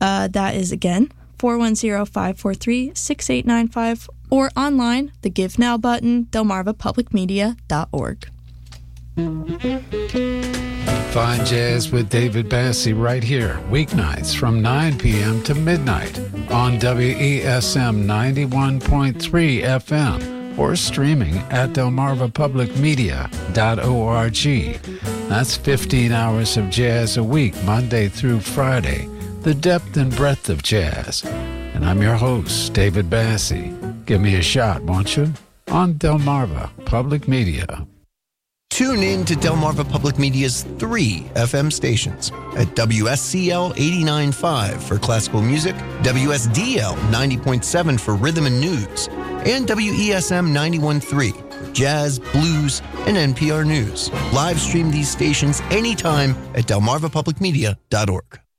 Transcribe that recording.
That is, again, 410-543-6895, or online, the Give Now button, delmarvapublicmedia.org. Fine Jazz with David Bassey right here, weeknights from 9 p.m. to midnight on WESM 91.3 FM or streaming at delmarvapublicmedia.org. That's 15 hours of jazz a week, Monday through Friday, the depth and breadth of jazz. And I'm your host, David Bassey. Give me a shot, won't you? On Delmarva Public Media. Tune in to Delmarva Public Media's 3 FM stations at WSCL 89.5 for classical music, WSDL 90.7 for rhythm and news, and WESM 91.3 for jazz, blues, and NPR News. Live stream these stations anytime at delmarvapublicmedia.org.